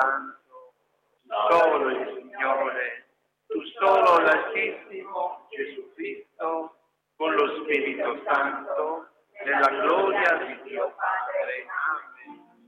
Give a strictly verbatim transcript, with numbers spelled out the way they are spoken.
Santo, tu solo il Signore, tu solo l'Altissimo Gesù Cristo, con lo Spirito Santo, nella gloria di Dio Padre.